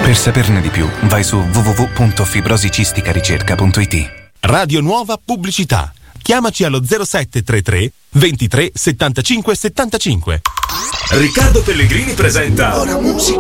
Per saperne di più, vai su www.fibrosicisticaricerca.it. Radio Nuova Pubblicità. Chiamaci allo 0733 23 75 75. Riccardo Pellegrini presenta Ora Musica.